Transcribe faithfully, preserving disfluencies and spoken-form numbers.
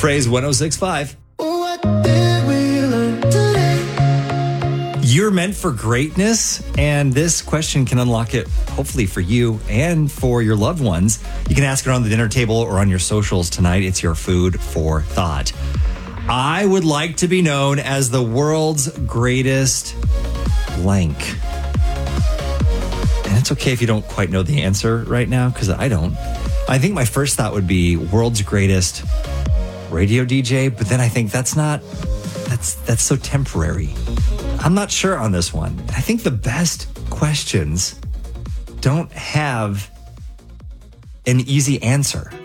Praise one oh six point five. What did we learn today? You're meant for greatness, and this question can unlock it, hopefully for you and for your loved ones. You can ask it on the dinner table or on your socials tonight. It's your food for thought. I would like to be known as the world's greatest blank. And it's okay if you don't quite know the answer right now, because I don't. I think my first thought would be world's greatest radio D J, but then I think that's not, that's that's so temporary. I'm not sure on this one. I think the best questions don't have an easy answer.